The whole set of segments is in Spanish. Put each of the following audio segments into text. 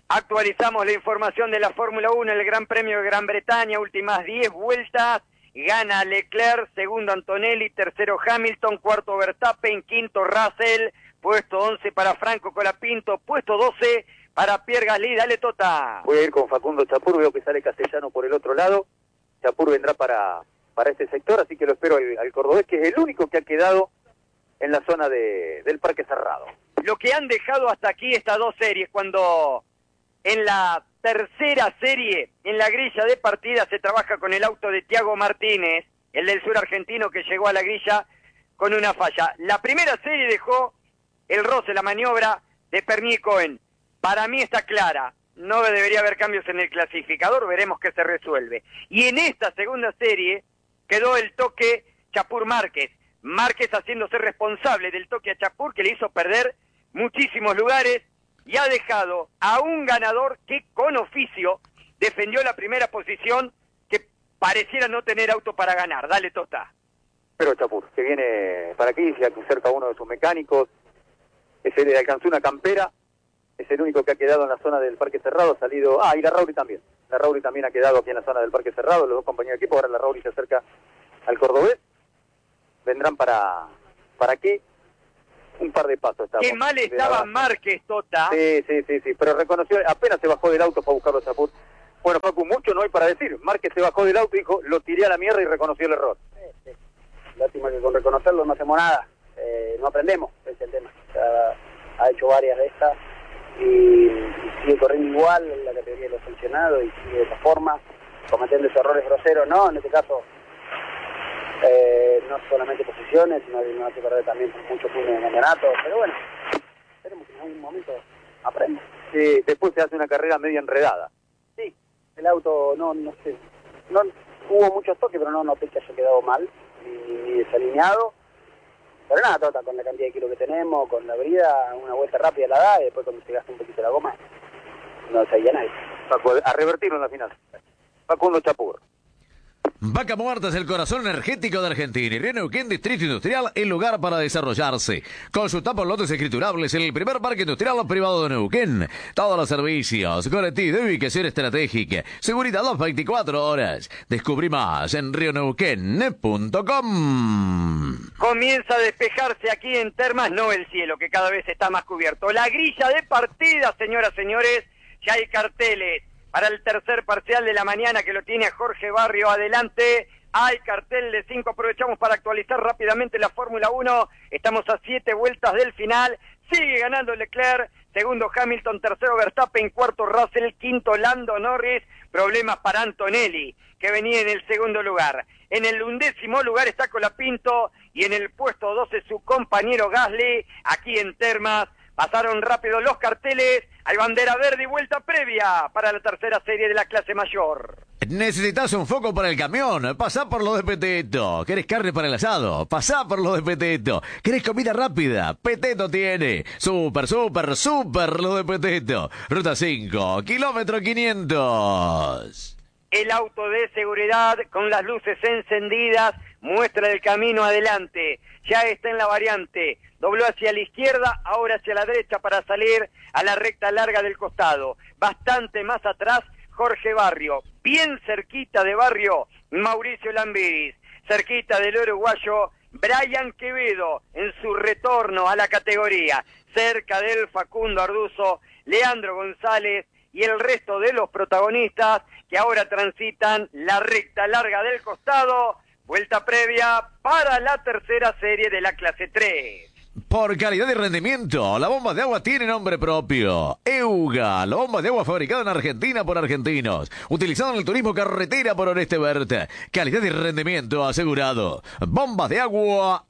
Actualizamos la información de la Fórmula 1, el Gran Premio de Gran Bretaña, últimas 10 vueltas, gana Leclerc, segundo Antonelli, tercero Hamilton, cuarto Verstappen, quinto Russell, puesto 11 para Franco Colapinto, puesto 12 para Pierre Gasly. Dale, Tota. Voy a ir con Facundo Chapur, veo que sale Castellano por el otro lado, Chapur vendrá para este sector, así que lo espero al cordobés, que es el único que ha quedado en la zona del Parque Cerrado. Lo que han dejado hasta aquí estas dos series, cuando en la tercera serie, en la grilla de partida, se trabaja con el auto de Thiago Martínez, el del sur argentino que llegó a la grilla con una falla. La primera serie dejó el roce, la maniobra de Pernier Cohen. Para mí está clara, no debería haber cambios en el clasificador, veremos qué se resuelve. Y en esta segunda serie quedó el toque Chapur Márquez. Márquez haciéndose responsable del toque a Chapur, que le hizo perder muchísimos lugares, y ha dejado a un ganador que con oficio defendió la primera posición, que pareciera no tener auto para ganar. Dale, Tota. Pero Chapur, que viene para aquí, se acerca a uno de sus mecánicos, ese le alcanzó una campera, es el único que ha quedado en la zona del Parque Cerrado, ha salido, y la Rauri también. La Rauri también ha quedado aquí en la zona del Parque Cerrado, los dos compañeros de equipo, ahora la Rauri se acerca al cordobés, vendrán para aquí. Un par de pasos estamos. Qué mal estaba Márquez, Tota. Sí, pero reconoció, apenas se bajó del auto para buscarlo a Chapur. Bueno, Pacu, mucho no hay para decir. Márquez se bajó del auto y dijo, lo tiré a la mierda y reconoció el error. Sí. Lástima que con reconocerlo no hacemos nada. No aprendemos, ese es el tema. Ya ha hecho varias de estas y sigue corriendo igual en la categoría de los sancionados y sigue de esa forma, cometiendo esos errores groseros. No, en este caso, no solamente posiciones, sino que no hay que perder también muchos puntos de campeonato, pero bueno, esperemos que en algún momento aprenda. Después se hace una carrera media enredada. Sí, el auto no sé, no hubo muchos toques, pero no noté que haya quedado mal, ni desalineado, pero nada, Tota, con la cantidad de kilos que tenemos, con la brida, una vuelta rápida la da, y después cuando se gasta un poquito la goma, no se halla nadie. Pacu, a revertirlo en la final. Facundo Chapur. Vaca Muerta es el corazón energético de Argentina y Río Neuquén Distrito Industrial el lugar para desarrollarse. Consulta por lotes escriturables en el primer parque industrial privado de Neuquén. Todos los servicios, colectivo de ubicación estratégica, seguridad las 24 horas. Descubrí más en rioneuquén.com. Comienza a despejarse aquí en Termas, no el cielo, que cada vez está más cubierto. La grilla de partida, señoras, señores, ya hay carteles. Para el tercer parcial de la mañana, que lo tiene a Jorge Barrio adelante, hay cartel de 5, aprovechamos para actualizar rápidamente la Fórmula 1, estamos a 7 vueltas del final, sigue ganando Leclerc, segundo Hamilton, tercero Verstappen, cuarto Russell, quinto Lando Norris, problemas para Antonelli, que venía en el segundo lugar. En el 11º lugar está Colapinto, y en el puesto 12 su compañero Gasly, aquí en Termas. Pasaron rápido los carteles, hay bandera verde y vuelta previa para la tercera serie de la clase mayor. ¿Necesitas un foco para el camión? Pasá por lo de Peteto. ¿Querés carne para el asado? Pasá por lo de Peteto. ¿Querés comida rápida? Peteto tiene. Súper lo de Peteto. Ruta 5, kilómetro 500. El auto de seguridad con las luces encendidas muestra el camino adelante. Ya está en la variante. Dobló hacia la izquierda, ahora hacia la derecha para salir a la recta larga del costado. Bastante más atrás, Jorge Barrio. Bien cerquita de Barrio, Mauricio Lambiris. Cerquita del uruguayo, Brian Quevedo, en su retorno a la categoría. Cerca del Facundo Arduzo, Leandro González y el resto de los protagonistas que ahora transitan la recta larga del costado. Vuelta previa para la tercera serie de la clase 3. Por calidad y rendimiento, la bomba de agua tiene nombre propio. EUGA, la bomba de agua fabricada en Argentina por argentinos, utilizada en el turismo carretera por Oreste Verde. Calidad y rendimiento asegurado. Bomba de agua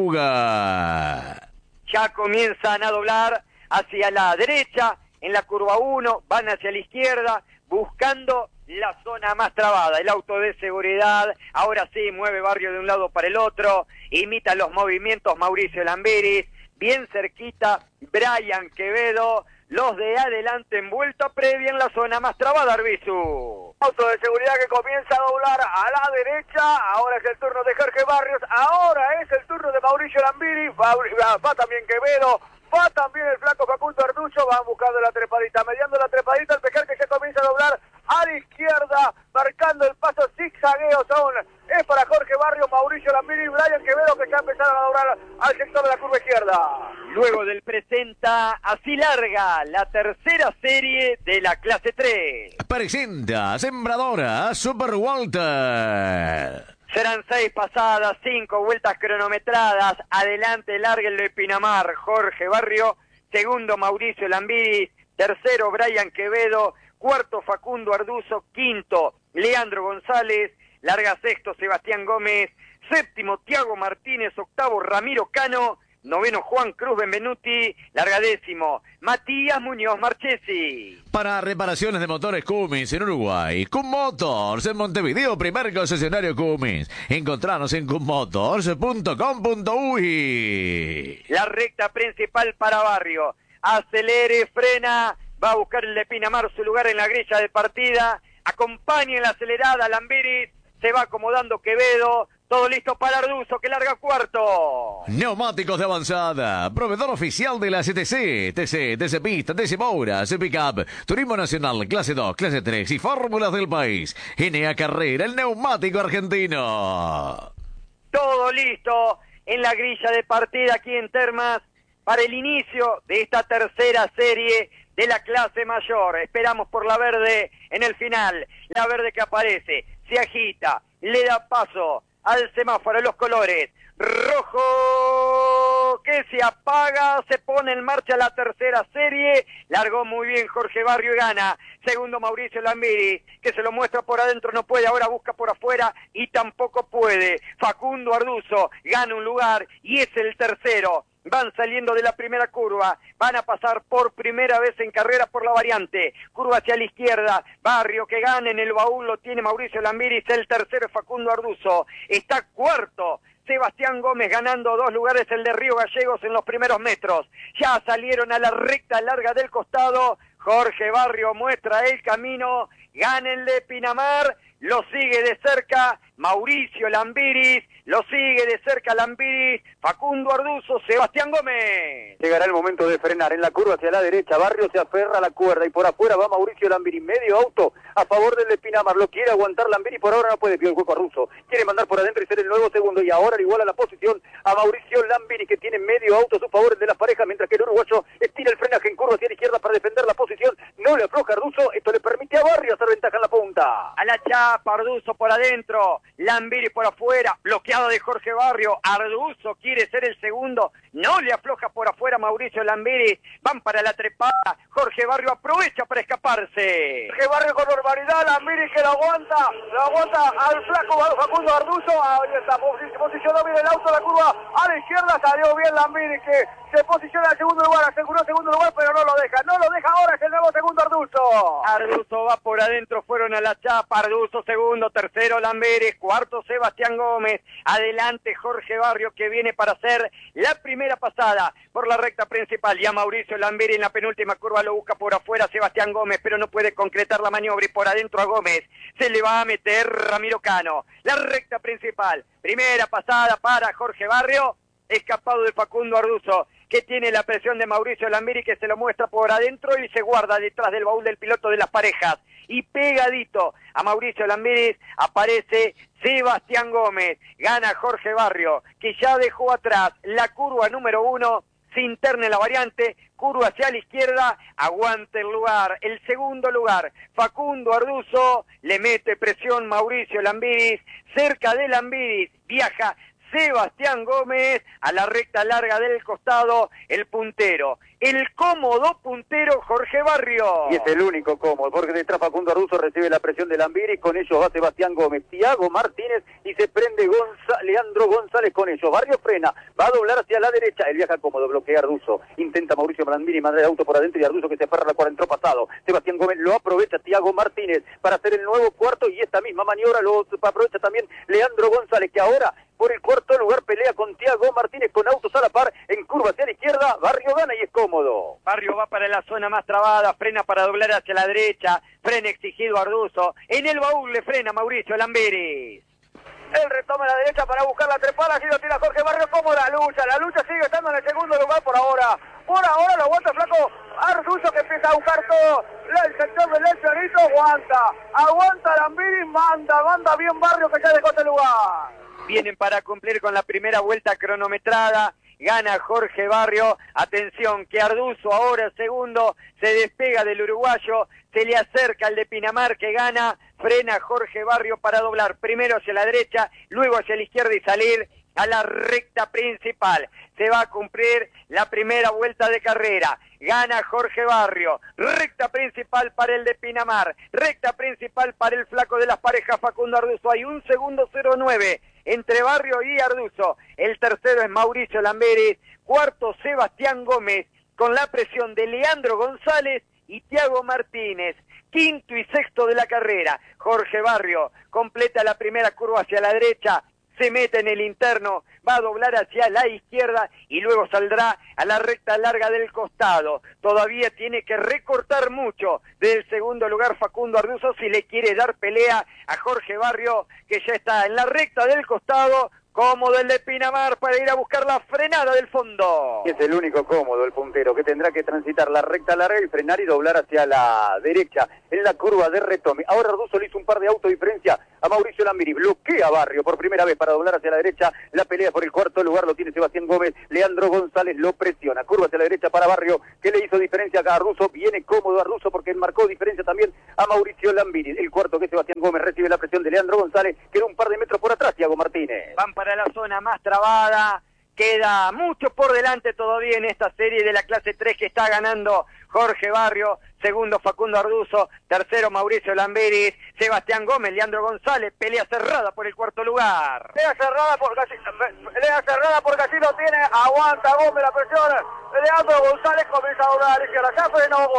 EUGA. Ya comienzan a doblar hacia la derecha, en la curva 1, van hacia la izquierda, buscando la zona más trabada. El auto de seguridad, ahora sí, mueve Barrio de un lado para el otro, imita los movimientos Mauricio Lambiris, bien cerquita Brian Quevedo, los de adelante en vuelta previa en la zona más trabada, Arbizu. Auto de seguridad que comienza a doblar a la derecha, ahora es el turno de Jorge Barrios, ahora es el turno de Mauricio Lambiris, va también Quevedo, Va también el flaco Facundo Arduzo, van buscando la trepadita, mediando la trepadita, el Pejer que se comienza a doblar a la izquierda, marcando el paso zigzagueo son. Es para Jorge Barrio, Mauricio Lambiri y Brian Quevedo que ya empezaron a doblar al sector de la curva izquierda. Luego del presenta, así larga la tercera serie de la clase 3. Presenta Sembradora Super Walter. Serán 6 pasadas, 5 vueltas cronometradas. Adelante, larga el de Pinamar, Jorge Barrio. Segundo, Mauricio Lambiri. Tercero, Brian Quevedo. Cuarto, Facundo Arduzo. Quinto, Leandro González. Larga sexto, Sebastián Gómez. Séptimo, Tiago Martínez. Octavo, Ramiro Cano. Noveno, Juan Cruz Benvenuti. Larga décimo, Matías Muñoz Marchesi. Para reparaciones de motores Cummins en Uruguay, Cum Motors en Montevideo, primer concesionario Cummins. Encontranos en cummotors.com.uy. La recta principal para Barrio. Acelere, frena. Va a buscar el de Pinamar su lugar en la grilla de partida. Acompaña en la acelerada Lambiris. Se va acomodando Quevedo. Todo listo para Arduzo, que larga cuarto. Neumáticos de avanzada, proveedor oficial de la CTC, TC Pista, TC Moura, C Pickup, Turismo Nacional, Clase 2, Clase 3 y Fórmulas del país. NA Carrera, el neumático argentino. Todo listo en la grilla de partida aquí en Termas para el inicio de esta tercera serie de la clase mayor. Esperamos por la verde en el final. La verde que aparece, se agita, le da paso al semáforo, los colores, rojo que se apaga, se pone en marcha la tercera serie, largó muy bien Jorge Barrio y gana. Segundo, Mauricio Lambiri, que se lo muestra por adentro, no puede, ahora busca por afuera y tampoco puede. Facundo Arduzo gana un lugar y es el tercero. Van saliendo de la primera curva, van a pasar por primera vez en carrera por la variante, curva hacia la izquierda, Barrio que gana en el baúl, lo tiene Mauricio Lambiris, el tercero es Facundo Arduzo, está cuarto, Sebastián Gómez ganando 2 lugares, el de Río Gallegos en los primeros metros, ya salieron a la recta larga del costado, Jorge Barrio muestra el camino, gana el de Pinamar, lo sigue de cerca Mauricio Lambiris, lo sigue de cerca Lambiris, Facundo Arduzo, Sebastián Gómez. Llegará el momento de frenar en la curva hacia la derecha, Barrio se aferra a la cuerda y por afuera va Mauricio Lambiris, medio auto a favor del de Pinamar, lo quiere aguantar Lambiris, por ahora no puede, pide el hueco a Russo, quiere mandar por adentro y ser el nuevo segundo y ahora le iguala la posición a Mauricio Lambiris que tiene medio auto a su favor el de las parejas, mientras que el uruguayo estira el frenaje en curva hacia la izquierda para defender la posición, no le afloja Arduzo, esto le permite a Barrio hacer ventaja en la punta. A la chapa, Arduzo por adentro, Lambiris por afuera, bloqueado de Jorge Barrio, Arduzo quiere ser el segundo, no le afloja por afuera Mauricio Lambiris, van para la trepada, Jorge Barrio aprovecha para escaparse. Jorge Barrio con normalidad, Lambiris que lo aguanta al flaco Facundo Arduzo, ahí está, posicionó bien el auto, la curva a la izquierda, salió bien Lambiris que se posiciona en el segundo lugar, aseguró el segundo lugar, pero no lo deja ahora, es el nuevo segundo Arduzo. Arduzo va por adentro, fueron a la chapa, Arduzo segundo, tercero Lambiris, cuarto Sebastián Gómez, adelante Jorge Barrio que viene para hacer la primera pasada por la recta principal, ya Mauricio Lambiris en la penúltima curva lo busca por afuera Sebastián Gómez, pero no puede concretar la maniobra y por adentro a Gómez se le va a meter Ramiro Cano, la recta principal, primera pasada para Jorge Barrio, escapado de Facundo Arduzo, que tiene la presión de Mauricio Lambiris que se lo muestra por adentro y se guarda detrás del baúl del piloto de las parejas. Y pegadito a Mauricio Lambiris aparece Sebastián Gómez. Gana Jorge Barrio, que ya dejó atrás la curva número 1, se interna en la variante, curva hacia la izquierda, aguanta el lugar, el segundo lugar, Facundo Arduzo, le mete presión Mauricio Lambiris, cerca de Lambiris viaja Sebastián Gómez, a la recta larga del costado, el puntero. El cómodo puntero Jorge Barrio. Y es el único cómodo, porque detrás Facundo Arduzo recibe la presión de Lambiris, con ellos va Sebastián Gómez, Tiago Martínez y se prende Leandro González con ellos. Barrio frena, va a doblar hacia la derecha, él viaja cómodo, bloquea Arduzo, intenta Mauricio Lambiris mandar el auto por adentro y Arduzo que se aferra a la cual entró pasado. Sebastián Gómez lo aprovecha Tiago Martínez para hacer el nuevo cuarto y esta misma maniobra lo aprovecha también Leandro González, que ahora por el cuarto lugar pelea con Tiago Martínez con autos a la par en curva hacia la izquierda. Barrio gana y es cómodo. Barrio va para la zona más trabada, frena para doblar hacia la derecha, frena exigido Arduzo. En el baúl le frena Mauricio Lambiris. Él retoma la derecha para buscar la trepada, así lo tira Jorge Barrio, como la lucha sigue estando en el segundo lugar por ahora. Por ahora lo aguanta flaco Arduzo, que empieza a buscar todo el sector del lesionito. Aguanta Lambiri, manda bien Barrio, que ya dejó este lugar. Vienen para cumplir con la primera vuelta cronometrada. Gana Jorge Barrio. Atención, que Arduzo ahora segundo, se despega del uruguayo, se le acerca al de Pinamar que gana, frena Jorge Barrio para doblar primero hacia la derecha, luego hacia la izquierda y salir a la recta principal. Se va a cumplir la primera vuelta de carrera. Gana Jorge Barrio. Recta principal para el de Pinamar. Recta principal para el flaco de las parejas Facundo Arduzo. Hay 1 segundo 09 entre Barrio y Arduzo. El tercero es Mauricio Lamberis. Cuarto Sebastián Gómez con la presión de Leandro González y Tiago Martínez. Quinto y sexto de la carrera. Jorge Barrio completa la primera curva hacia la derecha. Se mete en el interno, va a doblar hacia la izquierda y luego saldrá a la recta larga del costado. Todavía tiene que recortar mucho del segundo lugar Facundo Arduzo si le quiere dar pelea a Jorge Barrio, que ya está en la recta del costado, cómodo el de Pinamar para ir a buscar la frenada del fondo. Es el único cómodo, el puntero, que tendrá que transitar la recta larga y frenar y doblar hacia la derecha en la curva de retome. Ahora Arduzo le hizo un par de autodiferencia a Mauricio Lambiri, bloquea a Barrio por primera vez para doblar hacia la derecha. La pelea por el cuarto lugar lo tiene Sebastián Gómez. Leandro González lo presiona, curva hacia la derecha para Barrio, que le hizo diferencia a Arduzo. Viene cómodo Arduzo porque marcó diferencia también a Mauricio Lambiri. El cuarto, que es Sebastián Gómez, recibe la presión de Leandro González, queda un par de metros por atrás Tiago Martínez. Van para la zona más trabada, queda mucho por delante todavía en esta serie de la clase 3 que está ganando Jorge Barrio, segundo Facundo Arduzo, tercero Mauricio Lamberis, Sebastián Gómez, Leandro González, pelea cerrada por el cuarto lugar. Pelea cerrada porque así lo tiene, aguanta Gómez la presión, Leandro González comienza a doblar, ya frenó